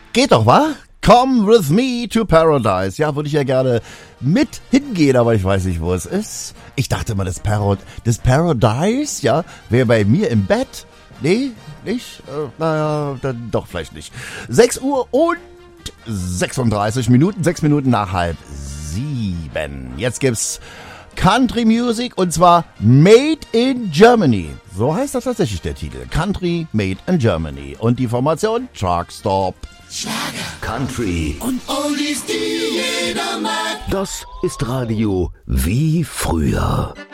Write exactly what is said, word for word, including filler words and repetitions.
Geht doch, wa? Come with me to paradise. Ja, würde ich ja gerne mit hingehen, aber ich weiß nicht, wo es ist. Ich dachte mal, das, Parad- das Paradise, ja, wäre bei mir im Bett. Nee, nicht? Äh, naja, dann doch vielleicht nicht. sechs Uhr und sechsunddreißig Minuten, sechs Minuten nach halb sieben. Jetzt gibt's Country Music und zwar Made in Germany. So heißt das tatsächlich der Titel. Country Made in Germany. Und die Formation Truckstop. Schlager, Country und Oldies, die jeder mag. Das ist Radio wie früher.